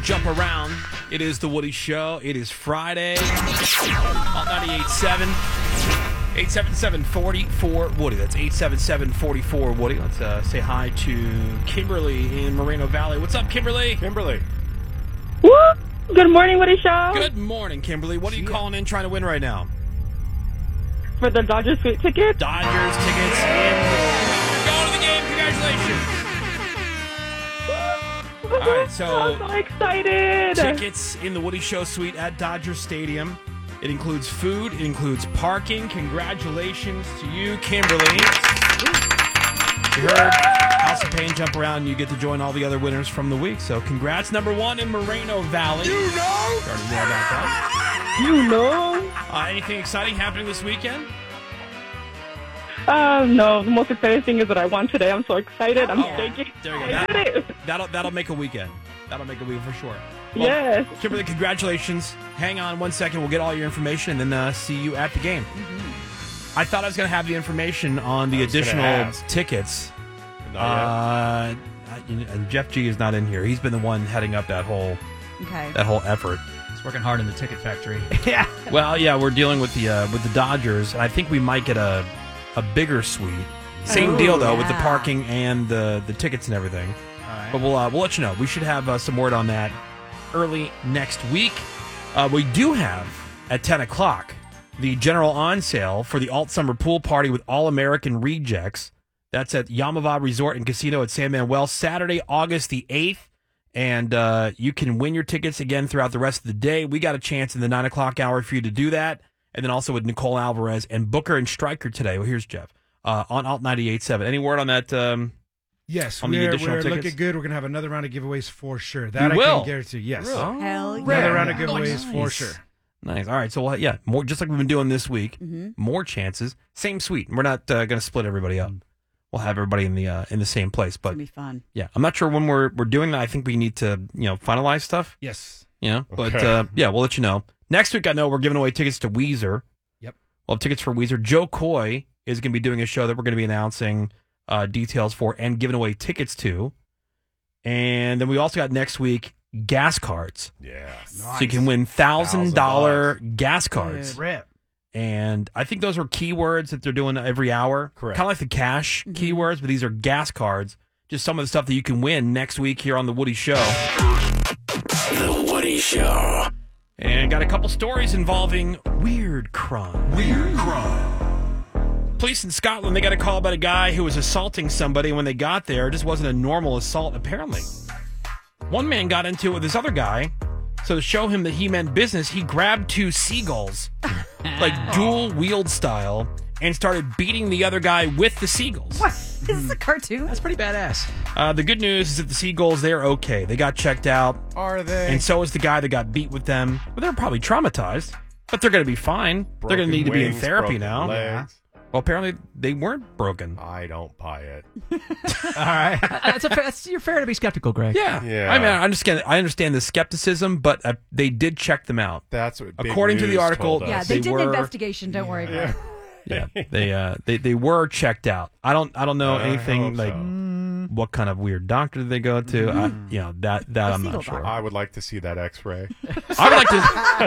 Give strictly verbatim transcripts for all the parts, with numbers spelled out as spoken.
jump around. It is the Woody Show. It is Friday. Alt ninety-eight point seven. eight seven seven, four four, Woody. That's eight seven seven, four four, Woody. Let's uh, say hi to Kimberly in Moreno Valley. What's up, Kimberly? Kimberly. Woo! Good morning, Woody Show. Good morning, Kimberly. What are you calling in trying to win right now? For the Dodgers Suite tickets. Dodgers tickets. And you're going to the game. Congratulations. All right, so I'm so excited. Tickets in the Woody Show Suite at Dodger Stadium. It includes food. It includes parking. Congratulations to you, Kimberly. You heard House of Pain jump around, and you get to join all the other winners from the week. So congrats, number one in Moreno Valley. You know? You already know about that. You know? Uh, anything exciting happening this weekend? Uh, no, the most exciting thing is that I won today. I'm so excited. I'm Oh, shaking. there you go. I That- did it. That'll that'll make a weekend. That'll make a week for sure. Well, Yes. Kimberly, congratulations. Hang on one second. We'll get all your information and then uh, see you at the game. Mm-hmm. I thought I was going to have the information on the I was gonna additional ask. tickets. Not Uh, you know, and Jeff G is not in here. He's been the one heading up that whole Okay. that whole effort. He's working hard in the ticket factory. Yeah. Well, yeah, we're dealing with the uh, with the Dodgers, and I think we might get a a bigger suite. Same Oh, deal though with the yeah. parking and the the tickets and everything. All right. But we'll uh, we'll let you know. We should have uh, some word on that early next week. Uh, we do have at ten o'clock the general on sale for the Alt Summer Pool Party with All American Rejects. That's at Yamava Resort and Casino at San Manuel, Saturday, August the eighth. And uh, you can win your tickets again throughout the rest of the day. We got a chance in the nine o'clock hour for you to do that. And then also with Nicole Alvarez and Booker and Stryker today. Well, here's Jeff uh, on Alt ninety-eight point seven. Any word on that? Um, Yes, on the we're, additional we're tickets? looking good. We're going to have another round of giveaways for sure. That You I will? can guarantee. Yes. Really? Hell yeah. Another round of Nice. giveaways for sure. Nice. All right. So, we'll, yeah, more just like we've been doing this week. Mm-hmm. More chances. Same suite. We're not uh, going to split everybody up. We'll have everybody in the uh, in the same place. It's But going to be fun. yeah, I'm not sure when we're we're doing that. I think we need to you know finalize stuff. Yes. You know, but Okay. uh, yeah, we'll let you know next week. I know we're giving away tickets to Weezer. Yep. We'll have tickets for Weezer. Joe Coy is going to be doing a show that we're going to be announcing uh, details for and giving away tickets to. And then we also got next week gas cards. Yeah. So you can win thousand dollar gas cards. Rip. And I think those are keywords that they're doing every hour. Correct. Kind of like the cash Mhm. keywords, but these are gas cards. Just some of the stuff that you can win next week here on The Woody Show. The Woody Show. And got a couple stories involving weird crime. Weird crime. Police in Scotland, they got a call about a guy who was assaulting somebody. When they got there, it just wasn't a normal assault, apparently. One man got into it with this other guy. So to show him that he meant business, he grabbed two seagulls, like dual wield style, and started beating the other guy with the seagulls. What? Is this a cartoon? That's pretty badass. Uh, the good news is that the seagulls, they're okay. They got checked out, Are they? and so is the guy that got beat with them. Well, they're probably traumatized, but they're going to be fine. they're going Broken to need to be in wings, therapy broken now. legs. Well, apparently they weren't broken. I don't buy it. All right. That's, a fair, that's you're fair to be skeptical, Greg. Yeah, Yeah. I mean, I understand. I understand the skepticism, but uh, they did check them out. That's what Big According to the News article- told us. Yeah, They they, did were- an investigation. Don't worry about it. Yeah, they uh, they they were checked out. I don't I don't know I anything hope like so. what kind of weird doctor did they go to. I, you know that that The I'm Seagull not sure. doctor. I would like to see that X-ray. I would like to.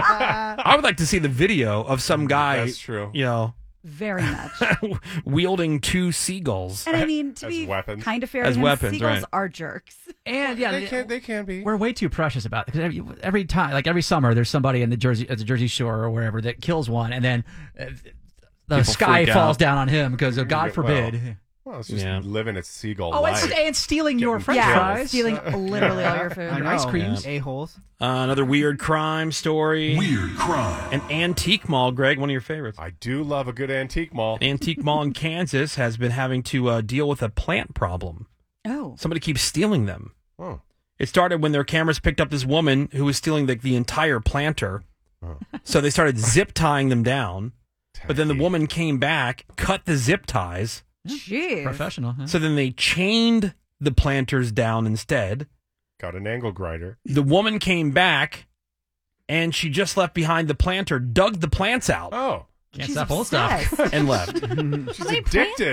I would like to see the video of some guy. That's true. You know, Very much. wielding two seagulls. And I mean, to As be weapons. kind of fair As to him, weapons, seagulls right. are jerks. And yeah, they they- can. They can be. we're way too precious about it because every, every time, like every summer, there's somebody in the Jersey, at the Jersey Shore or wherever that kills one, and then uh, the People sky freak falls out. down on him because of God Well, forbid. Well, it's just Yeah. living a seagull Oh, life. and, and stealing your Getting French yeah, fries, stealing literally all your food. I know. ice creams. A-holes. Uh, another weird crime story. Weird crime. An antique mall, Greg, one of your favorites. I do love a good antique mall. An antique mall in Kansas has been having to uh, deal with a plant problem. Oh. Somebody keeps stealing them. Oh. It started when their cameras picked up this woman who was stealing the, the entire planter. Oh. So they started zip tying them down. But then the Tacky. woman came back, cut the zip ties. Jeez. Professional. Huh? So then they chained the planters down instead. got an angle grinder. The woman came back, and she just left behind the planter, dug the plants out, Oh, Can't She's stop old stuff. obsessed. and left. she's How many addicted. Plant, yeah, how many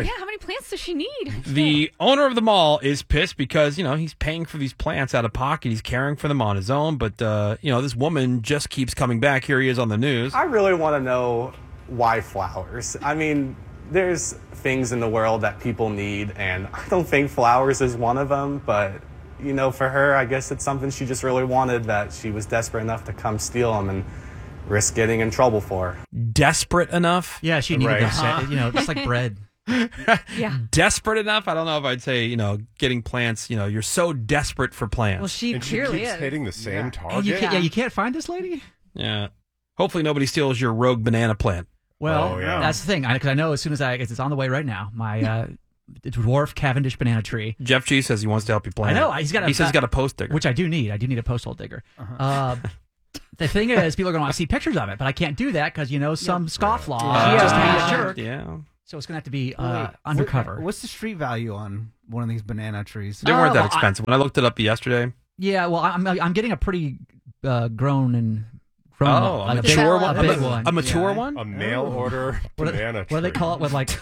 plants does she need? The owner of the mall is pissed because, you know, he's paying for these plants out of pocket. He's caring for them on his own. But, uh, you know, this woman just keeps coming back. Here he is on the news. I really want to know why flowers. I mean, there's things in the world that people need, and I don't think flowers is one of them. But, you know, for her, I guess it's something she just really wanted, that she was desperate enough to come steal them and risk getting in trouble for. Desperate enough? Yeah, she needed Right. those, uh, you know, just like bread. Yeah. Desperate enough? I don't know if I'd say, you know, getting plants, you know, you're so desperate for plants. Well, she And she clearly keeps is. hitting the same And target. you can't, yeah, you can't find this lady? yeah. Hopefully nobody steals your rogue banana plant. Well, Oh, yeah. that's the thing. Because I, know as soon as I, it's on the way right now, my uh, dwarf Cavendish banana tree, Jeff G says he wants to help you plant I know, it. he's got a- He says he's got a post digger. which I do need. I do need a post hole digger. Uh, the thing is, people are going to want to see pictures of it, but I can't do that because, you know, some scofflaw Uh, just made a jerk. Yeah. So it's going to have to be uh, Wait, undercover. what- what's the street value on one of these banana trees? They weren't Uh, that well, I- expensive. When I looked it up yesterday. Yeah, well, I'm I'm getting a pretty uh, grown and grown Oh, one, a like a big, mature a one? big A- one. A mature Yeah. one? A mail order what, do, banana what do they tree. call it? With like,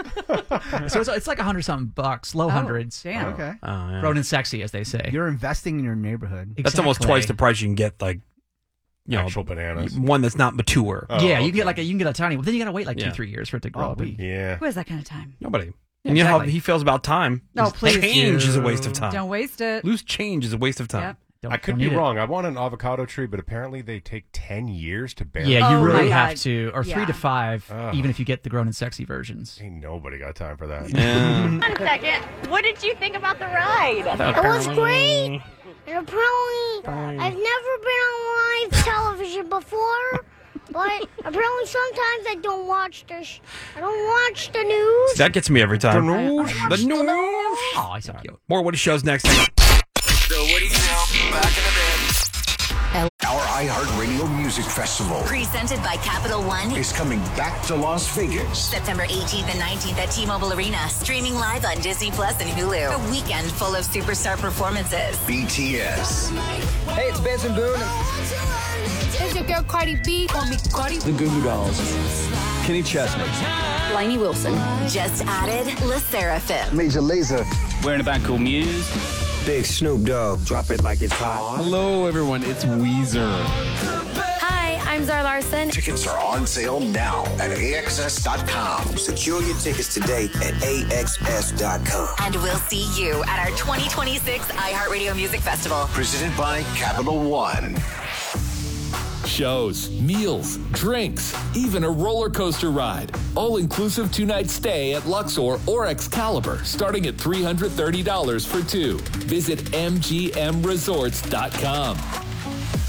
so it's, it's like a hundred something bucks, low Oh, hundreds, damn. Okay. Oh, yeah. grown and sexy, as they say. You're investing in your neighborhood. That's almost Exactly. twice the price you can get, like, you know, Actual bananas. one that's not mature. Oh, yeah, you okay. can get like a, you can get a tiny one. Then you got to wait like Yeah. two, three years for it to grow Oh, up. we- Yeah. Who has that kind of time? Nobody. Yeah, And you know how exactly. he feels about time. No, Loose please. Change is a waste of time. Don't waste it. Loose change is a waste of time. Yep. Don't- I could don't be need it. wrong. I want an avocado tree, but apparently they take ten years to bear. Yeah, you Oh, really my have God. to, or three Yeah. to five, Ugh. even if you get the grown and sexy versions. Ain't nobody got time for that. Yeah. Wait a second. What did you think about the ride? It was great. And apparently, I've never been on live television before, but apparently sometimes I don't watch the sh- I don't watch the news. That gets me every time. The The news. Oh, he's so cute. More Woody shows next. The Woody Show. Back in the bed. Our iHeartRadio Music Festival Presented by Capital One. is coming back to Las Vegas. September eighteenth and nineteenth at T-Mobile Arena. Streaming live on Disney Plus and Hulu. A weekend full of superstar performances. B T S, Hey, it's Benson Boone. It's your girl Cardi B. Call me Cardi. The Goo Goo Dolls. Kenny Chesney. Lainey Wilson. Just added La Seraphim. Major Lazer. Wearing a band called Muse. Big Snoop Dogg. Drop it like it's hot. Hello, everyone. It's Weezer. Hi, I'm Zara Larson. tickets are on sale now at A X S dot com. Secure your tickets today at A X S dot com. And we'll see you at our twenty twenty-six iHeartRadio Music Festival. Presented by Capital One. Shows, meals, drinks, even a roller coaster ride. All-inclusive two-night stay at Luxor or Excalibur, starting at three hundred thirty dollars for two. Visit M G M resorts dot com.